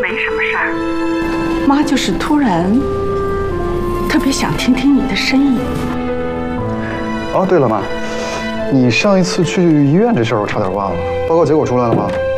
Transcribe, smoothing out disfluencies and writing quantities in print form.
没什么事儿，妈就是突然特别想听听你的声音。 哦，对了，妈，你上一次去医院这事儿我差点忘了，报告结果出来了吗？